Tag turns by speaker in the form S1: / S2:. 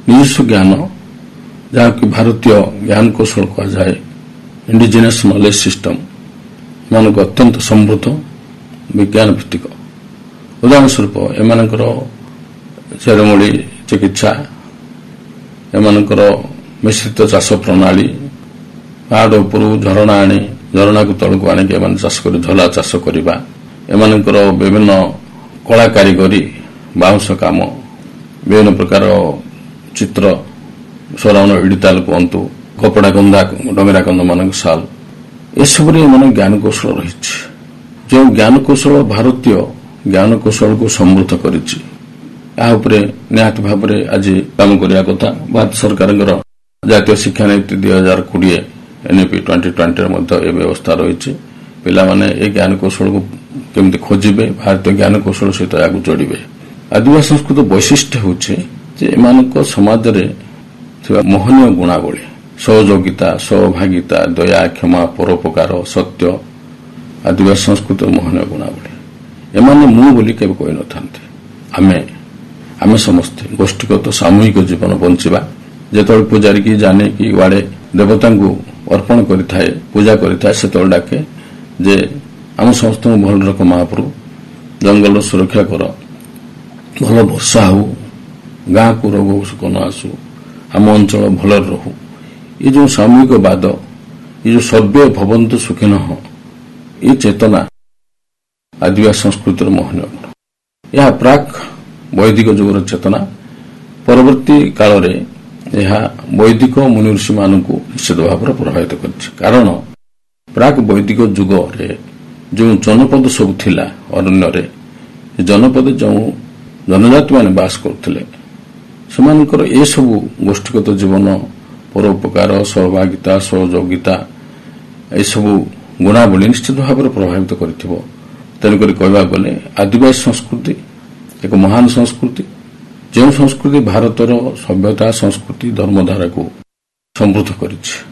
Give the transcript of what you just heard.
S1: ନିଜସ୍ୱ ଜ୍ଞାନ ଯାହାକି ଭାରତୀୟ ଜ୍ଞାନ କୌଶଳ କୁହାଯାଏ, ଇଣ୍ଡିଜିନିୟସ୍ ନଲେଜ ସିଷ୍ଟମ ଏମାନଙ୍କୁ ଅତ୍ୟନ୍ତ ସମୃଦ୍ଧ ବିଜ୍ଞାନ ଭିତ୍ତିକ। ଉଦାହରଣ ସ୍ୱରୂପ ଏମାନଙ୍କର ଚେରମୂଳି ଚିକିତ୍ସା, ଏମାନଙ୍କର ମିଶ୍ରିତ ଚାଷ ପ୍ରଣାଳୀ, ପାହାଡ଼ ଉପରୁ ଝରଣା ଆଣି ଝରଣାକୁ ତଳକୁ ଆଣିକି ଏମାନେ ଚାଷ କରି ଝୋଲା ଚାଷ କରିବା, ଏମାନଙ୍କର ବିଭିନ୍ନ କଳା କାରିଗରୀ, ବାଉଁଶ କାମ, ବିଭିନ୍ନ ପ୍ରକାର ଚିତ୍ର, ସରାଉଣ ଇଡ଼ିତାଲ କୁହନ୍ତୁ, କପଡ଼ା କନ୍ଦା ଡଙ୍ଗରା କନ୍ଧମାନଙ୍କ ଶାଲ, ଏସବୁରେ ଏମାନେ ଜ୍ଞାନକୌଶଳ ରହିଛି। ଯେଉଁ ଜ୍ଞାନକୌଶଳ ଭାରତୀୟ ଜ୍ଞାନକୌଶଳକୁ ସମୃଦ୍ଧ କରିଛି, ଏହା ଉପରେ ନିହାତି ଭାବରେ ଆଜି କାମ କରିବା କଥା। ଭାରତ ସରକାରଙ୍କର ଜାତୀୟ ଶିକ୍ଷାନୀତି 2020 NEP 2020 ମଧ୍ୟ ଏ ବ୍ୟବସ୍ଥା ରହିଛି। ପିଲାମାନେ ଏ ଜ୍ଞାନକୌଶଳକୁ କେମିତି ଖୋଜିବେ, ଭାରତୀୟ ଜ୍ଞାନକୌଶଳ ସହିତ ଏହାକୁ ଯୋଡ଼ିବେ। ଆଦିବାସୀ ସଂସ୍କୃତ ବୈଶିଷ୍ଟ୍ୟ ହେଉଛି ଯେ ଏମାନଙ୍କ ସମାଜରେ ଥିବା ମୋହନୀୟ ଗୁଣାବଳୀ, ସହଯୋଗିତା, ସହଭାଗିତା, ଦୟା, କ୍ଷମା, ପରୋପକାର, ସତ୍ୟ, ଆଦିବାସୀ ସଂସ୍କୃତିର ମୋହନୀୟ ଗୁଣାବଳୀ। ଏମାନେ ମୁଁ ବୋଲି କେବେ କହିନଥାନ୍ତି। ଆମେ ସମସ୍ତେ ଗୋଷ୍ଠୀଗତ ସାମୂହିକ ଜୀବନ ବଞ୍ଚିବା। ଯେତେବେଳେ ପୂଜାରୀ କି ଜାନେ କି ୱାଡେ ଦେବତାଙ୍କୁ ଅର୍ପଣ କରିଥାଏ, ପୂଜା କରିଥାଏ, ସେତେବେଳେ ଡାକେ ଯେ ଆମ ସମସ୍ତଙ୍କୁ ଭଲ ରଖ ମହାପ୍ରଭୁ, ଜଙ୍ଗଲର ସୁରକ୍ଷା କର, ଭଲ ବର୍ଷା ହେଉ, ଗାଁକୁ ରୋଗ ଶୋକ ନ ଆସୁ, ଆମ ଅଞ୍ଚଳ ଭଲରେ ରହୁ। ଏ ଯେଉଁ ସାମୂହିକବାଦ, ଏ ଯେଉଁ ସର୍ବେ ଭବନ୍ତୁ ସୁଖିନଃ, ଏ ଚେତନା ଆଦିବାସୀ ସଂସ୍କୃତିର ମୋହନୀୟ ଗୁଣ। ଏହା ପ୍ରାକ୍ ବୈଦିକ ଯୁଗର ଚେତନା। ପରବର୍ତ୍ତୀ କାଳରେ ଏହା ବୈଦିକ ମୁନି ଋଷିମାନଙ୍କୁ ନିଶ୍ଚିତ ଭାବରେ ପ୍ରଭାବିତ କରିଛି। କାରଣ ପ୍ରାକ୍ ବୈଦିକ ଯୁଗରେ ଯେଉଁ ଜନପଦ ସବୁ ଥିଲା ଅରଣ୍ୟରେ, ଜନପଦରେ ଯେଉଁ ଜନଜାତିମାନେ ବାସ କରୁଥିଲେ, ସେମାନଙ୍କର ଏସବୁ ଗୋଷ୍ଠୀଗତ ଜୀବନ, ପରୋପକାର, ସହଭାଗିତା, ସହଯୋଗିତା, ଏସବୁ ଗୁଣାବଳୀ ନିଶ୍ଚିତ ଭାବରେ ପ୍ରଭାବିତ କରିଥିବ। ତେଣୁକରି କହିବାକୁ ଗଲେ ଆଦିବାସୀ ସଂସ୍କୃତି ଏକ ମହାନ ସଂସ୍କୃତି, ଯେଉଁ ସଂସ୍କୃତି ଭାରତର ସଭ୍ୟତା, ସଂସ୍କୃତି, ଧର୍ମଧାରାକୁ ସମୃଦ୍ଧ କରିଛି।